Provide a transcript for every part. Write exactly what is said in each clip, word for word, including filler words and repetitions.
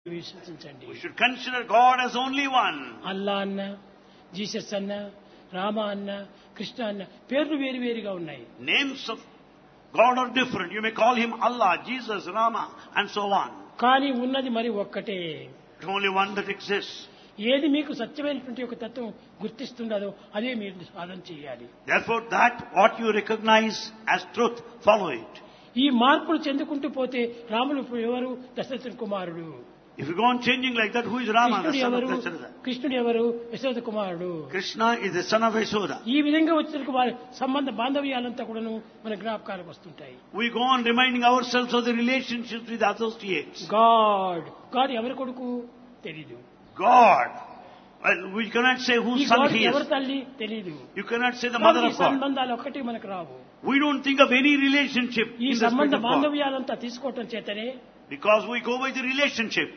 విశ్వసించండి. We should consider God as only one. అల్లా అన్న, Jesus అన్న, రామ అన్న, కృష్ణ అన్న పేర్లు వేరు వేరుగా ఉన్నాయి. Names of God are different. You may call him Allah, Jesus, Rama, and so on. కానీ ఉన్నది మరి ఒక్కటే. But only one that exists. ఏది మీకు సత్యమైనటువంటి ఒక తత్వం గుర్తిస్తుండదో అదే మీరు సాధన చేయాలి. Therefore, that what you recognize as truth, follow it. ఈ మార్పులు చెందుకుంటూ పోతే రాముడు ఎవరు? దశరథుని కుమారుడు. If you go on changing like that, who is Rama, the కృష్ణుడు son ఎవరు? of Dasharatha? కృష్ణుడు ఎవరు? యశోద కుమారుడు. Krishna is the son of Yashoda. ఈ విధంగా వచ్చిన వారి సంబంధ బాంధవ్యాలంతా కూడాను మన జ్ఞాపకాలకు వస్తుంటాయి. We go on reminding ourselves of the relationships with associates. God God ఎవరి కొడుకు తెలీదు. God. Well, we cannot say ఈ whose son గాడ్ he ఎవరి is. తల్లి తెలీదు. You cannot say the mother ఈ of God. సంబంధాలు ఒక్కటి మనకు రావు. We don't think of any relationship ఈ in the సంబంధ spirit of God. బాంధవ్యాలంతా తీసుకోవటం చేతనే Because we go by the relationship.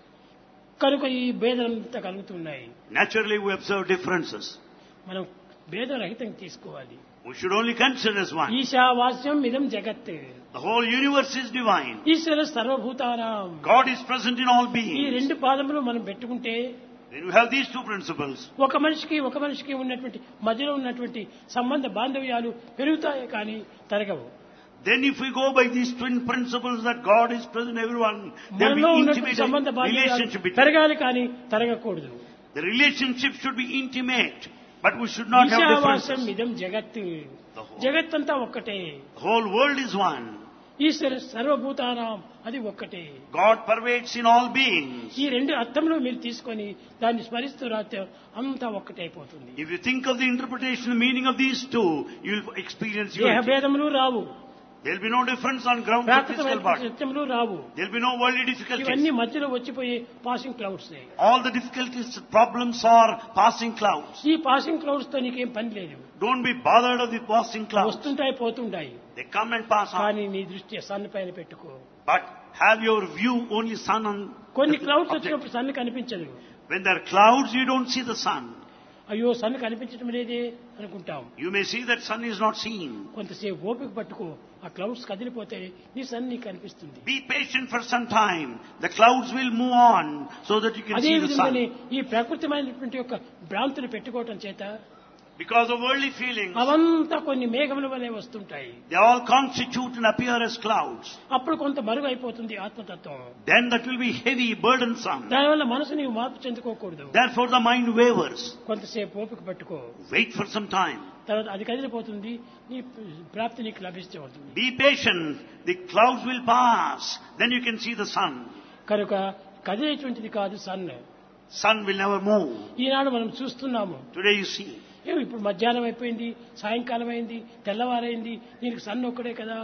కనుక ఈ భేదాలంతా కలుగుతున్నాయి. Naturally, we observe differences. మనం భేదరహితంగా తీసుకోవాలి. We should only consider as one. ఈశావాస్యం ఇదం జగత్. The whole universe is divine. ఈశ్వర సర్వభూతానాం. God is present in all ఈ beings. రెండు పాదములు మనం పెట్టుకుంటే Then we have these two principles. ఒక మనిషికి ఒక మనిషికి ఉన్నటువంటి మధ్యలో ఉన్నటువంటి సంబంధ బాంధవ్యాలు పెరుగుతాయి కానీ తరగవు. Then if we go by these twin principles that God is present in everyone, there will మనలో be ఉన్నటువంటి intimate సంబంధ బాంధవ్యాలు relationship between. పెరగాలి కానీ తరగకూడదు. The relationship should be intimate, but we should not have ఈశావాస్యం differences. ఇదం జగత్. The whole, జగత్తంతా ఒక్కటే. the whole world is one. ఈశ్వర సర్వభూతానాం అది ఒక్కటే. God pervades in all beings. ఈ రెండు అర్థంలో మీరు తీసుకొని దాన్ని స్మరిస్తూ రాస్తే అంతా ఒక్కటైపోతుంది. If you think of the interpretation, the meaning of these two, you will experience దేహ unity. భేదములు రావు. There will be no difference on ground of physical ప్రాకృతమైన body. సత్యములు Rao. There will be no worldly ఇవన్నీ difficulties. మధ్యలో వచ్చిపోయే passing clouds. All the difficulties, problems are passing clouds. ఈ passing clouds తో నీకేం పని లేదు. Don't be bothered of the passing clouds. వస్తుంటాయి పోతుంటాయి. They come and pass on. కానీ నీ దృష్టి సన్ పైన పెట్టుకో. But have your view only sun on కొన్ని the క్లౌడ్స్ object. వచ్చినప్పుడు సన్ కనిపించదు. When there are clouds, you don't see the sun. అయ్యో సన్ కనిపించడం లేదే అనుకుంటాం. You may see that sun is not seen. కొంతసేపు ఓపిక పట్టుకో. ఆ క్లౌడ్స్ కదిలిపోతే నీ సన్ నీకు కనిపిస్తుంది. Be patient for some time. The clouds will move on so that you can అదే see the విధంగానే sun. ఈ ప్రకృతిమైనటువంటి యొక్క భ్రాంతులు పెట్టుకోవటం చేత Because of worldly feelings, అవంతా కొన్ని మేఘముల వలె వస్తుంటాయి. they all constitute and appear as clouds. అప్పుడు కొంత మరుగు అయిపోతుంది ఆత్మతత్వం. Then that will be heavy, burdensome. దానివల్ల మనసు నీవు మార్పు చెందుకోకూడదు. Therefore the mind wavers. కొంతసేపు ఓపిక పట్టుకో. Wait for some time. తర్వాత అది కదిలిపోతుంది. నీ ప్రాప్తి నీకు లభిస్తే అవుతుంది. Be patient. The clouds will pass. Then you can see the sun. కనుక కదిలేటువంటిది కాదు sun. Sun will never move. ఈనాడు మనం చూస్తున్నాము. Today you see. ఏమి ఇప్పుడు మధ్యాహ్నం అయిపోయింది, సాయంకాలం అయింది, తెల్లవారైంది, దీనికి సన్ ఒక్కడే కదా.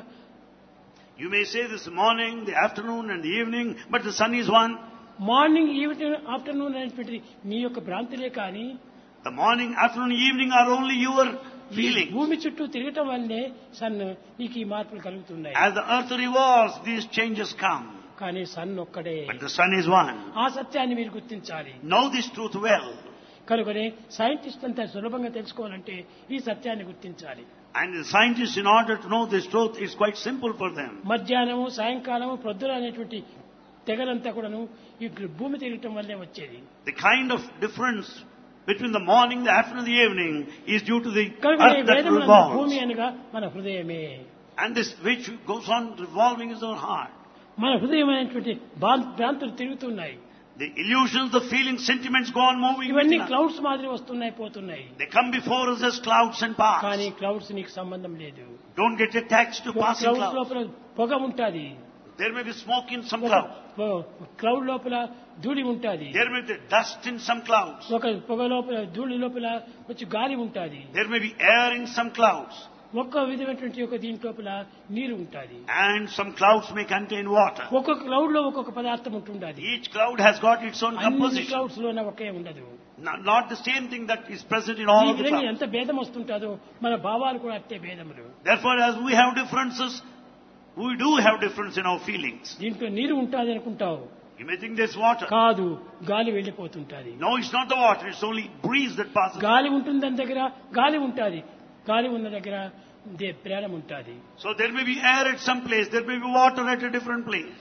You may say this morning, the afternoon and the evening, but the sun is one. Morning evening afternoon అనేటువంటిది నీ యొక్క భ్రాంతిలే కానీ The morning, afternoon, evening are only your feelings. భూమి చుట్టూ తిరగటం వల్లే సన్ నీకు ఈ మార్పులు కలుగుతున్నాయి. As the earth revolves, these changes come. కానీ సన్ ఒక్కడే. But the sun is one. ఆ సత్యాన్ని మీరు గుర్తించాలి. Know this truth well. కనుకనే సైంటిస్ట్ అంతా సులభంగా తెలుసుకోవాలంటే ఈ సత్యాన్ని గుర్తించాలి. And the scientists, in order to know this truth, is quite simple for them. మధ్యాహ్నము సాయంకాలము ప్రొద్దున అనేటువంటి తెగలంతా కూడాను ఈ భూమి తిరగటం వల్లే వచ్చేది. The kind of difference between the morning, the afternoon, the evening is due to the కనుక earth that వేదములందు revolves. భూమి అనగా మన హృదయమే. And this which goes on revolving is our heart. మన హృదయం అనేటువంటి భ్రాం- భ్రాంతులు తిరుగుతున్నాయి. The illusions, the feelings, sentiments go on moving. ఇవన్నీ within us. క్లౌడ్స్ మాదిరి వస్తున్నాయి పోతున్నాయి. They come before us as clouds and pass. కానీ క్లౌడ్స్ నీకు సంబంధం లేదు. Don't get attached to passing clouds clouds. లోపల పొగ ఉంటుంది. There may be smoke in some clouds. Cloud లోపల ధూళి ఉంటుంది. There may be dust in some clouds. ఒక పొగ లోపల ధూళి లోపల వచ్చి గాలి ఉంటుంది. There may be air in some clouds. ఒక్క విధమైనటువంటి ఒక దీని లోపల నీరు ఉంటుంది. And some clouds may contain water. ఒక్కొక్క క్లౌడ్ లో ఒక్కొక్క పదార్థం ఉంటుండది. Each cloud has got its own అన్ని composition. క్లౌడ్స్ లోనే ఒకే ఉండదు. Not, not the same thing that is present in all ఈ of the విధంగా clouds. ఎంత భేదం వస్తుంటుందో మన భావాలు కూడా అట్టే భేదములు. Therefore, as we have differences, we do have difference in our feelings. దీంట్లో నీరు ఉంటుంది అనుకుంటావు. You may think there's water. కాదు, గాలి వెళ్ళిపోతుంటది. No, it's not the water. It's only breeze that passes. గాలి ఉంటుంది దాని దగ్గర, గాలి ఉంటుంది. గాలి ఉన్న దగ్గర దే- ప్రాణం ఉంటుంది. So there may be air at some place. There may be water at a different place.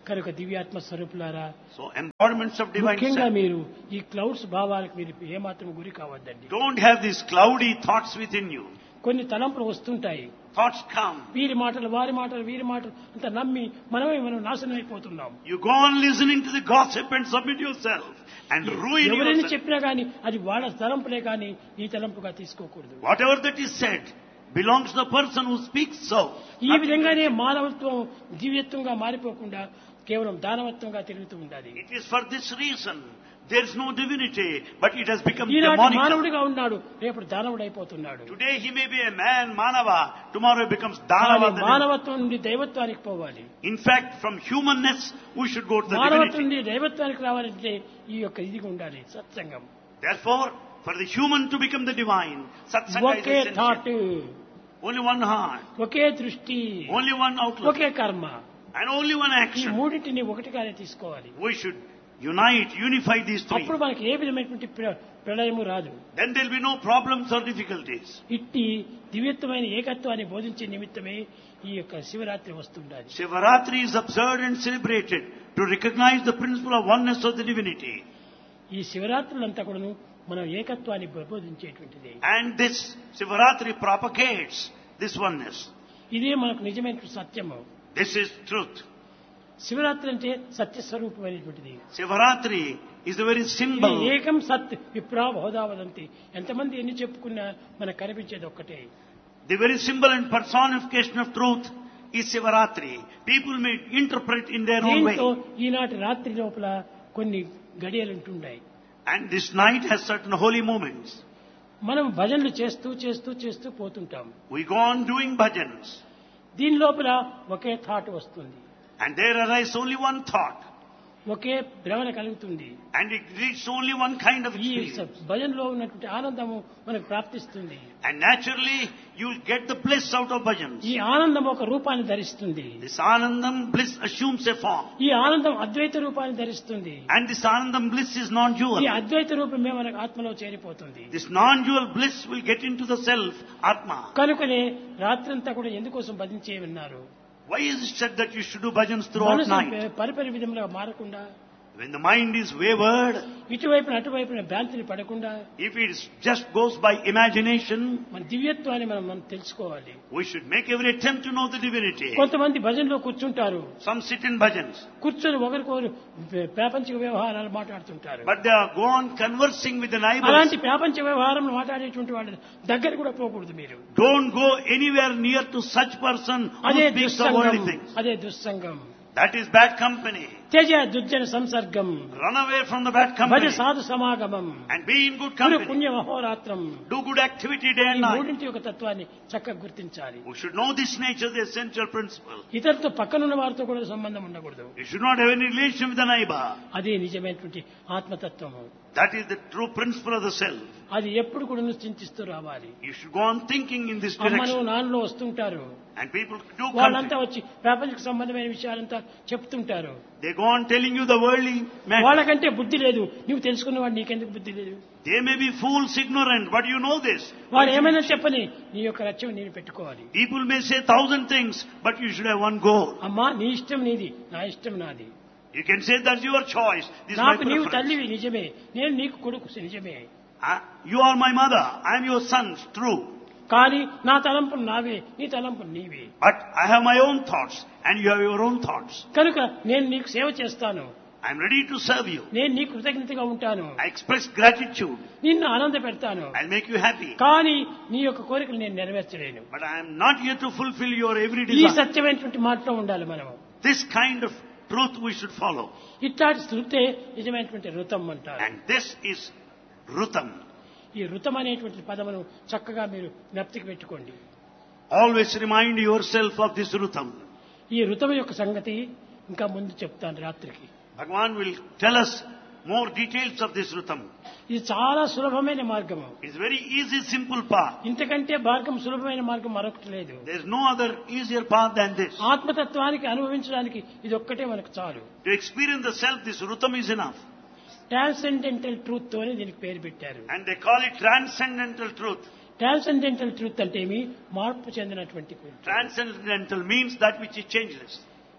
కనుక దివ్యాత్మ స్వరూపులారా, So embodiments of divine ముఖ్యంగా self. మీరు ఈ క్లౌడ్స్ భావాలకు మీరు ఏమాత్రం గురి కావద్దండి. Don't have these cloudy thoughts within you. కొన్ని తలంపులు వస్తుంటాయి. Thoughts come. వీరి మాటలు వారి మాటలు వీరి మాటలు అంత నమ్మి మనమే మనం నాశనం అయిపోతున్నాం. You go on listening to the gossip and submit yourself and ruin ఎవరైనా yourself. చెప్పినా కానీ అది వాళ్ళ తలంపులే కానీ నీ తలంపుగా తీసుకోకూడదు. Whatever that is said belongs to the person who speaks so. ఈ విధంగానే మానవత్వం దివ్యత్వంగా మారిపోకుండా కేవలం దానవత్వంగా తిరుగుతూ ఉండాలి. It is for this reason there is no divinity, but it has become ఈనాటి demonic. మానవుడిగా ఉన్నాడు, రేపు దానవుడు అయిపోతున్నాడు. Today he may be a man, Manava, tomorrow he becomes Danava. కానీ మానవత్వం నుండి దైవత్వానికి పోవాలి. In fact, from humanness we should go to the మానవత్వం divinity. నుండి దైవత్వానికి రావాలంటే ఈ యొక్క ఇది ఉండాలి, సత్సంగం. Therefore, for the human to become the divine, Satsanga is okay thought, essential. Only one heart, ఒకే దృష్టి, only one outlook, ఒకే కర్మ. and only one ఈ action. మూడింటిని ఒకటిగానే తీసుకోవాలి. We should unite, unify these three. అప్పుడు మనకి ఏ విధమైనటువంటి ప్ర- ప్రళయము రాదు. Then there will be no problems or difficulties. ఇట్టి దివ్యత్వమైన ఏకత్వాన్ని బోధించే నిమిత్తమే ఈ యొక్క Shivaratri వస్తుండాలి. Shivaratri is observed and celebrated to recognize the principle of oneness of the divinity. ఈ శివరాత్రులంతా కూడాను మనం ఏకత్వాన్ని ప్రబోధించేటువంటిది. And this Shivaratri propagates this oneness. ఇదే మనకు నిజమైన సత్యము. This is truth. శివరాత్రి అంటే సత్య స్వరూపమైనటువంటిది. Shivaratri is the very ఇది symbol. ఏకం సత్ విప్రా బహుధావదంతి. ఎంతమంది ఎన్ని చెప్పుకున్నా మనకు కనిపించేది ఒక్కటే. The very symbol and personification of truth is Shivaratri. People may interpret in their own way. దీంతో ఈనాటి రాత్రి లోపల కొన్ని గడియలు ఉంటున్నాయి. And this night has certain holy moments. మనం భజనలు చేస్తూ చేస్తూ చేస్తూ పోతుంటాం. We go on doing bhajans. దీని లోపల ఒకే థాట్ వస్తుంది, And there arises only one thought. ఒకే భ్రమణ కలుగుతుంది. And it reaches only one kind of ఈ experience. భజనలో ఉన్నటువంటి ఆనందము మనకు ప్రాప్తిస్తుంది. And naturally, you will get the bliss out of bhajans. ఈ ఆనందం ఒక రూపాన్ని ధరిస్తుంది. This Anandam bliss assumes a form. ఈ ఆనందం అద్వైత రూపాన్ని ధరిస్తుంది. And this Anandam bliss is ఈ non-dual. అద్వైత రూపమే మనకు ఆత్మలో చేరిపోతుంది. This non-dual bliss will get into the self, Atma. కనుకనే రాత్రంతా కూడా ఎందుకోసం భజించే ఉన్నారు. Why is it said that you should do bhajans throughout మనసు night? పరిపరి విధంగా మారకుండా, When the mind is wayward, ఇటువైపున అటువైపున భ్రాంతిని పడకుండా if it is just goes by imagination, మన దివ్యత్వాన్ని మనం మనం తెలుసుకోవాలి. we should make every attempt to know the divinity. కొంతమంది భజనలో కూర్చుంటారు, Some sit in bhajans, కూర్చొని ఒకరికొకరు ప్రాపంచిక వ్యవహారాలు మాట్లాడుతుంటారు. but they are go on conversing with the neighbors. అలాంటి ప్రాపంచ వ్యవహారం మాట్లాడేటువంటి వాళ్ళ దగ్గర కూడా పోకూడదు మీరు. Don't go anywhere near to such person who అదే speaks of worldly దుస్సంగం, things. అదే దుస్సంగం. That is bad company. త్యజ దుర్జన సంసర్గం, Run away from the bad Bhaja company సాధు సమాగమం, and be in good Guru company. పుణ్య మహోరాత్రం. Do good activity day ఈ and night. మూడింటి యొక్క తత్వాన్ని చక్కగా గుర్తించాలి. We should know this nature, the essential principle. ఇతరులతో పక్కనున్న వారితో కూడా సంబంధం ఉండకూడదు. You should not have any relation with the neighbor. అదే నిజమైనటువంటి ఆత్మతత్వము. That is the true principle of the self. అది ఎప్పుడు కూడా చింతిస్తూ రావాలి. You should go on thinking in this అమ్మను direction. నాన్నలో వస్తుంటారు, And people do వాళ్ళంతా come. వచ్చి ప్రాపంచిక సంబంధమైన విషయాలంతా చెప్తుంటారు. They go on telling you the worldly matter. వాళ్ళకంటే బుద్ధి లేదు, నువ్వు తెలుసుకున్నవాడు నీకెందుకు బుద్ధి లేదు. They may be fools, ignorant, but you know this. వాడు ఏమైనా చెప్పని నీ యొక్క లక్ష్యం నేను పెట్టుకోవాలి. People may say thousand things, but you should have one goal. అమ్మా నీ ఇష్టం నీది, నా ఇష్టం నాది. You can say that's your choice. This is my నాకు నీవు preference. తల్లివి నిజమే, నేను నీకు కొడుకు నిజమే. Ah, you are my mother. I am your son. True. కానీ నా తలంపులు నావే, నీ తలంపులు నీవే. But I have my own thoughts, and you have your own thoughts. కనుక నేను నీకు సేవ చేస్తాను, I am ready to serve you. నేను నీకు కృతజ్ఞతగా ఉంటాను, I express gratitude. నిన్ను ఆనంద పెడతాను. I'll make you happy. కానీ నీ యొక్క కోరికలు నేను నెరవేర్చలేను. But I am not here to fulfill your every ఈ desire. సత్యమైనటువంటి మాటలో ఉండాలి మనము. This kind of truth we should follow. ఇట్లాంటి శృతే నిజమైనటువంటి ఋతం అంటారు. And this is Rutam. ఈ ఋతం అనేటువంటి పదమును చక్కగా మీరు జ్ఞప్తికి పెట్టుకోండి. Always remind yourself of this Rutam. ఈ ఋతం యొక్క సంగతి ఇంకా ముందు చెప్తాను రాత్రికి. Bhagavan will tell us more details of this Rutam. ఇది చాలా సులభమైన మార్గము. It's very easy, simple path. ఇంతకంటే మార్గం సులభమైన మార్గం మరొకటి లేదు. There's no other easier path than this. ఆత్మతత్వానికి అనుభవించడానికి ఇది ఒక్కటే మనకు చాలు. To experience the self, this Rutam is enough. Transcendental truth తోనే దీనికి పేరు పెట్టారు. And they call it transcendental truth. Transcendental truth అంటే ఏమి? మార్పు చెందినటువంటి. Transcendental means that which is changeless.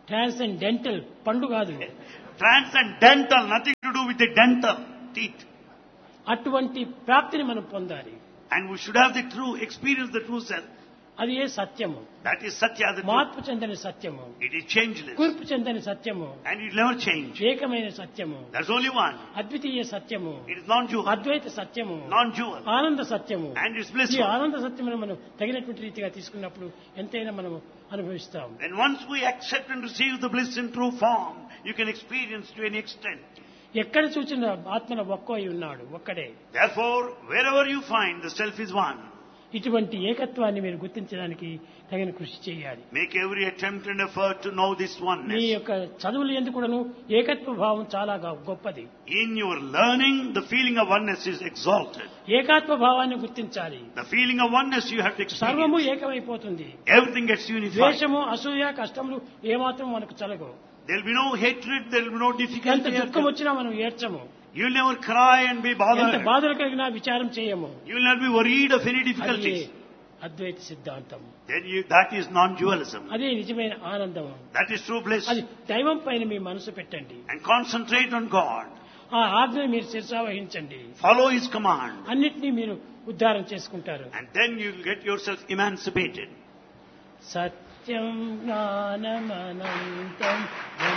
Transcendental, పండు కాదు. Transcendental, nothing to do with the dental teeth. అటువంటి ప్రాప్తిని మనం పొందాలి. And we should have the true, experience the true self. అది ఏ సత్యము. That is Satya, the truth. మార్పు చెందని సత్యము, It is changeless. కూర్పు చెందని సత్యము, And it will never change. ఏకమైన సత్యము, There's only one. అద్వితీయ సత్యము, It is non-dual. అద్వైత సత్యము, Non-dual. ఆనంద సత్యము. And it's ఈ blissful. ఆనంద సత్యమును మనం తగినటువంటి రీతిగా తీసుకున్నప్పుడు ఎంతైనా మనం అనుభవిస్తాం. When once we accept and receive the bliss in true form, you can experience to any extent. ఎక్కడ చూసిన ఆత్మన ఒక్కో ఉన్నాడు, ఒక్కడే. Therefore, wherever you find, the self is one. ఇటువంటి ఏకత్వాన్ని మీరు గుర్తించడానికి తగిన కృషి చేయాలి. Make every attempt and effort to know this me oneness. యొక్క చదువులు ఎందుకును ఏకత్వ భావం చాలా గా- గొప్పది. In your learning, the feeling of oneness is exalted. ఏకాత్మ భావాన్ని గుర్తించాలి. The feeling of oneness you have to సర్వము experience. ఏకమైపోతుంది. Everything gets unified. ద్వేషము, అసూయ, కష్టములు ఏమాత్రం మనకు చలగవు. There will be no hatred, there will be no ఎంత difficulty. దుఃఖం వచ్చినా మనం ఏడ్చము. You will never cry and be ఎంత bothered. బాధలు కలిగినా విచారం చేయము. You will not be worried of any అది difficulties. అద్వైత సిద్ధాంతం. Then you, that is non-dualism. అదే నిజమైన ఆనందం. That is true bliss. అది దైవం పైన మీ మనసు పెట్టండి. And concentrate on God. ఆ ఆజ్ఞ మీరు శిరసావహించండి. Follow His command. అన్నిటినీ మీరు ఉద్ధారం చేసుకుంటారు. And then you will get yourself emancipated. Satyam జ్ఞానమనంతం